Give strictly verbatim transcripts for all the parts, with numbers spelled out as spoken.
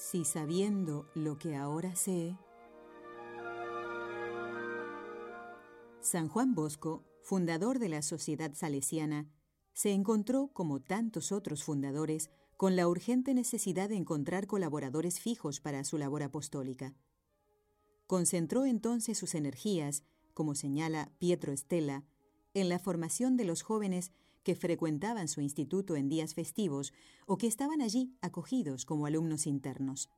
Si sabiendo lo que ahora sé... San Juan Bosco, fundador de la Sociedad Salesiana, se encontró, como tantos otros fundadores, con la urgente necesidad de encontrar colaboradores fijos para su labor apostólica. Concentró entonces sus energías, como señala Pietro Stella, en la formación de los jóvenes que frecuentaban su instituto en días festivos o que estaban allí acogidos como alumnos internos.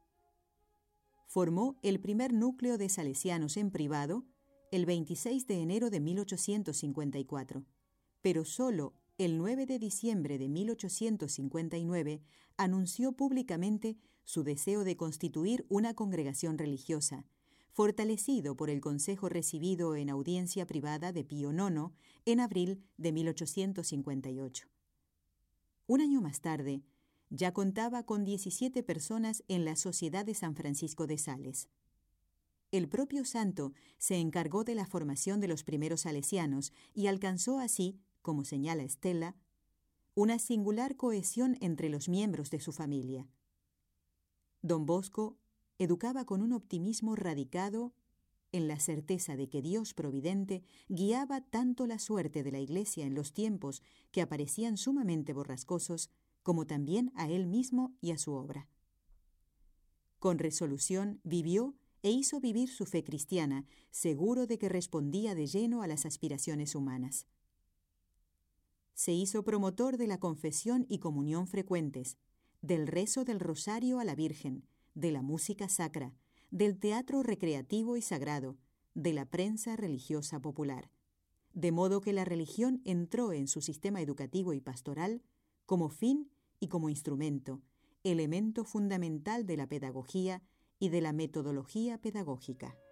Formó el primer núcleo de salesianos en privado el veintiséis de enero de mil ochocientos cincuenta y cuatro, pero solo el nueve de diciembre de mil ochocientos cincuenta y nueve anunció públicamente su deseo de constituir una congregación religiosa, fortalecido por el consejo recibido en audiencia privada de Pío nono en abril de mil ochocientos cincuenta y ocho. Un año más tarde, ya contaba con diecisiete personas en la Sociedad de San Francisco de Sales. El propio santo se encargó de la formación de los primeros salesianos y alcanzó así, como señala Stella, una singular cohesión entre los miembros de su familia. Don Bosco educaba con un optimismo radicado en la certeza de que Dios providente guiaba tanto la suerte de la Iglesia en los tiempos que aparecían sumamente borrascosos, como también a él mismo y a su obra. Con resolución vivió e hizo vivir su fe cristiana, seguro de que respondía de lleno a las aspiraciones humanas. Se hizo promotor de la confesión y comunión frecuentes, del rezo del rosario a la Virgen, de la música sacra, del teatro recreativo y sagrado, de la prensa religiosa popular, de modo que la religión entró en su sistema educativo y pastoral como fin y como instrumento, elemento fundamental de la pedagogía y de la metodología pedagógica.